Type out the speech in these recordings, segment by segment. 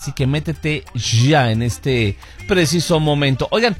así que métete ya en este preciso momento. Oigan,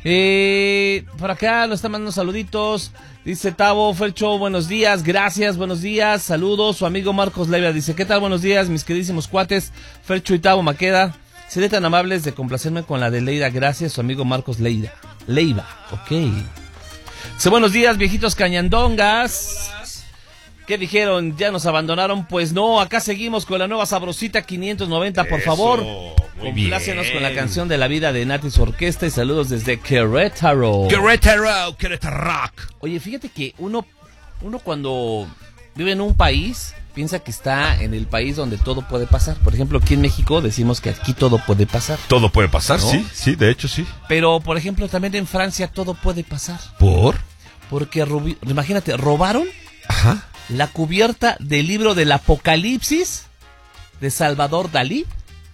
por acá nos están mandando saluditos. Dice Tavo, Fercho, buenos días, gracias, buenos días, saludos. Su amigo Marcos Leiva dice, ¿qué tal? Buenos días, mis queridísimos cuates, Fercho y Tavo Maqueda. Seré tan amables de complacerme con la de Leida, gracias, su amigo Marcos Leiva, ok. Dice, buenos días, viejitos cañandongas. ¿Qué dijeron? ¿Ya nos abandonaron? Pues no, acá seguimos con la nueva sabrosita 590, por favor. Complácenos con la canción de la vida de Nati su orquesta y saludos desde Querétaro. Querétaro. Oye, fíjate que uno cuando vive en un país piensa que está en el país donde todo puede pasar. Por ejemplo, aquí en México decimos que aquí todo puede pasar. Todo puede pasar, ¿no? Sí, de hecho sí. Pero, por ejemplo, también en Francia todo puede pasar. ¿Por? Porque, imagínate, robaron Ajá. la cubierta del libro del Apocalipsis de Salvador Dalí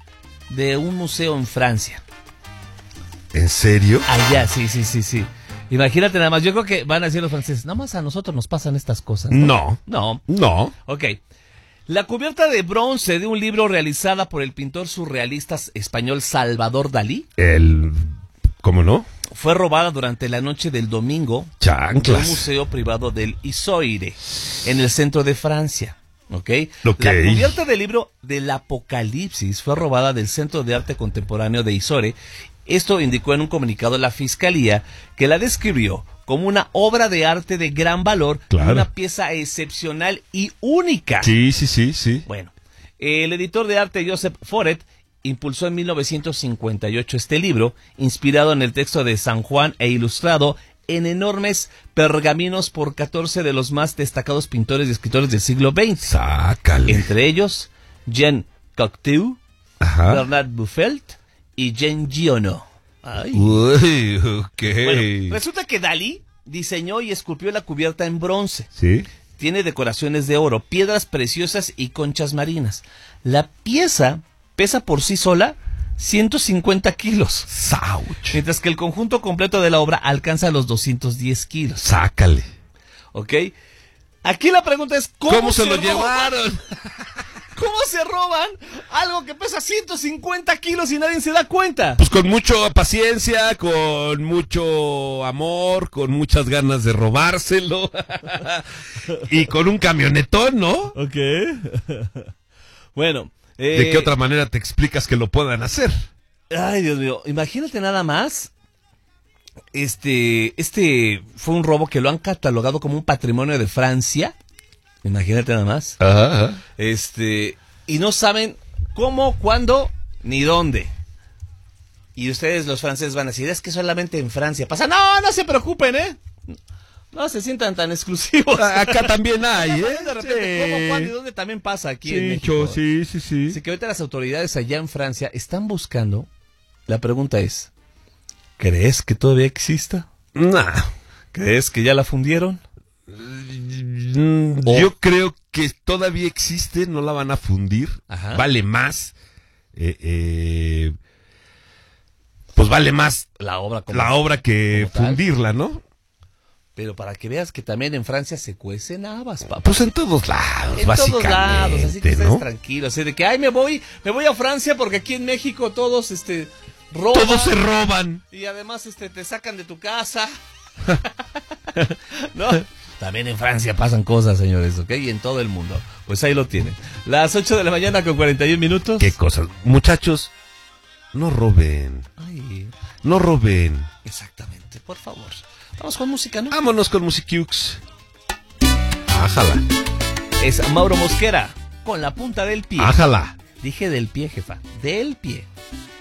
de un museo en Francia. ¿En serio? Allá, sí. Imagínate nada más, yo creo que van a decir los franceses, nada más a nosotros nos pasan estas cosas. No. Ok. La cubierta de bronce de un libro realizada por el pintor surrealista español Salvador Dalí. ¿Cómo no? Fue robada durante la noche del domingo Chanclas. de un museo privado del Isoire, en el centro de Francia. ¿Okay? Ok. La cubierta del libro del Apocalipsis fue robada del Centro de Arte Contemporáneo de Isoire. Esto indicó en un comunicado la Fiscalía, que la describió como una obra de arte de gran valor, claro, una pieza excepcional y única. Sí. Bueno, el editor de arte Joseph Foret impulsó en 1958 este libro, inspirado en el texto de San Juan e ilustrado en enormes pergaminos por 14 de los más destacados pintores y escritores del siglo XX. Sácale. Entre ellos, Jean Cocteau, Ajá. Bernard Buffelt y Jean Giono. Ay. Uy, ok. Bueno, resulta que Dalí diseñó y esculpió la cubierta en bronce. Sí. Tiene decoraciones de oro, piedras preciosas y conchas marinas. La pieza pesa por sí sola 150 kilos. ¡Sauch! Mientras que el conjunto completo de la obra alcanza los 210 kilos. Sácale. ¿Ok? Aquí la pregunta es, ¿Cómo se lo llevaron? ¿Cómo se roban algo que pesa 150 kilos y nadie se da cuenta? Pues con mucha paciencia, con mucho amor, con muchas ganas de robárselo. Y con un camionetón, ¿no? Ok. Bueno. ¿De qué otra manera te explicas que lo puedan hacer? Ay, Dios mío, imagínate nada más. Este fue un robo que lo han catalogado como un patrimonio de Francia. Imagínate nada más. Ajá. Y no saben cómo, cuándo, ni dónde. Y ustedes, los franceses, van a decir, es que solamente en Francia pasa. No se preocupen, No se sientan tan exclusivos. Acá también hay, De repente, ¿cómo, cuándo y dónde también pasa aquí en México? Sí. Así que ahorita las autoridades allá en Francia están buscando. La pregunta es, ¿crees que todavía exista? Nah. ¿Crees que ya la fundieron? Yo creo que todavía existe, no la van a fundir. Ajá. Vale más. Pues vale más la obra que como fundirla, ¿no? Pero para que veas que también en Francia se cuecen habas, papá. Pues en todos lados, en básicamente. En todos lados, así que estés ¿no? tranquilo. Así de que, ay, me voy a Francia porque aquí en México todos, roban. Todos se roban. Y además, te sacan de tu casa. ¿No? También en Francia pasan cosas, señores, ¿ok? Y en todo el mundo. Pues ahí lo tienen. Las 8 de la mañana con 41 minutos. ¿Qué cosas? Muchachos, no roben. Ay. No roben. Exactamente, por favor. Vamos con música, ¿no? Vámonos con Musiquiux. Ájala. Es Mauro Mosquera con la punta del pie. Ájala. Dije del pie, jefa. Del pie.